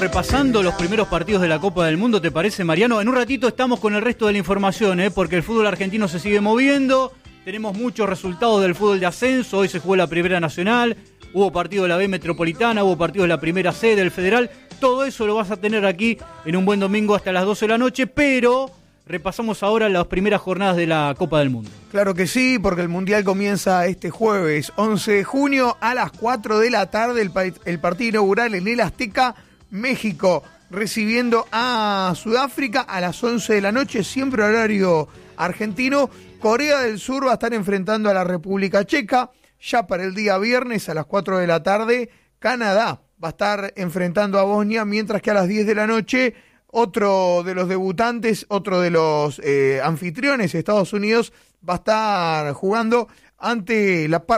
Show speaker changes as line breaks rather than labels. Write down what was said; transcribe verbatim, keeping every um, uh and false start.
repasando los primeros partidos de la Copa del Mundo, ¿te parece, Mariano? En un ratito estamos con el resto de la información, ¿eh? Porque el fútbol argentino se sigue moviendo, tenemos muchos resultados del fútbol de ascenso, hoy se jugó la Primera Nacional, hubo partido de la B Metropolitana, hubo partido de la Primera C del Federal, todo eso lo vas a tener aquí en un buen domingo hasta las doce de la noche, pero repasamos ahora las primeras jornadas de la Copa del Mundo.
Claro que sí, porque el Mundial comienza este jueves, once de junio, a las cuatro de la tarde, el, el partido inaugural en el Azteca, México recibiendo a Sudáfrica a las once de la noche, siempre horario argentino. Corea del Sur va a estar enfrentando a la República Checa. Ya para el día viernes a las cuatro de la tarde, Canadá va a estar enfrentando a Bosnia, mientras que a las diez de la noche, otro de los debutantes, otro de los eh, anfitriones, Estados Unidos, va a estar jugando ante la